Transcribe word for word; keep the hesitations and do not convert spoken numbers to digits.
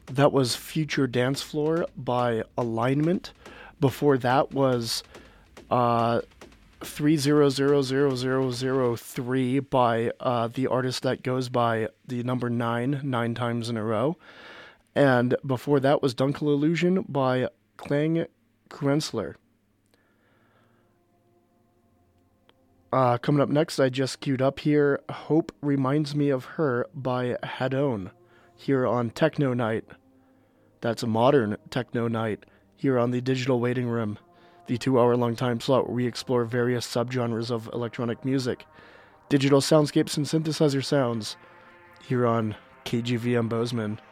That was Future Dance Floor by Alignment. Before that was uh, three zero zero zero zero zero three by uh, the artist that goes by the number nine, nine times in a row. And before that was Dunkel Illusion by Klang Krenzler. Uh, coming up next, I just queued up here Hope Reminds Me of Her by Hadone here on Techno Night. That's a modern Techno Night here on the Digital Waiting Room, the two-hour-long time slot where we explore various subgenres of electronic music, digital soundscapes and synthesizer sounds here on K G V M Bozeman.